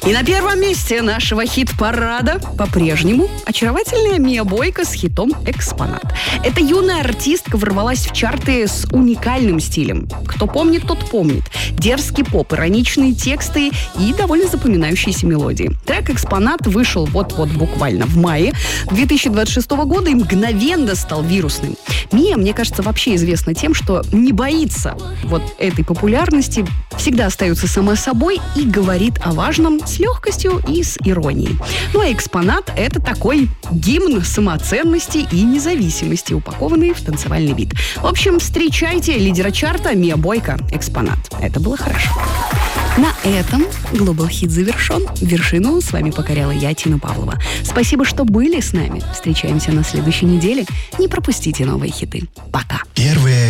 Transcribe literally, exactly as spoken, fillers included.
И на первом месте нашего хит-парада по-прежнему очаровательная Мия Бойко с хитом «Экспонат». Эта юная артистка ворвалась в чарты с уникальным стилем. Кто помнит, тот помнит. Дерзкий поп, ироничные тексты и довольно запоминающиеся мелодии. Трек «Экспонат» вышел вот-вот буквально в мае две тысячи двадцать шестого года и мгновенно стал вирусным. Мия, мне кажется, вообще известна тем, что не боится вот этой популярности, всегда остается сама собой и говорит о важном с легкостью и с иронией. Ну а «Экспонат» — это такой гимн самоценности и независимости, упакованный в танцевальный бит. В общем, встречайте лидера чарта Мия Бойко «Экспонат». Это было хорошо. На этом Global Hit завершен. Вершину с вами покоряла я, Тина Павлова. Спасибо, что были с нами. Встречаемся на следующей неделе. Не пропустите новые хиты. Пока. Первые